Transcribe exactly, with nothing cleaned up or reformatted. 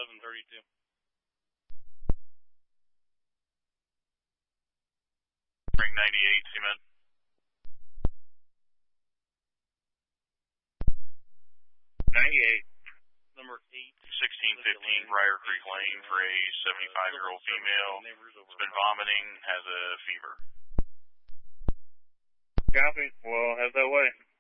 seven thirty-two. Ring ninety-eight, Seaman. ninety-eight. Number eight. sixteen fifteen Briar Creek Lane for a seventy-five-year-old female. Has been vomiting, has a fever. Copy. Well, head that way.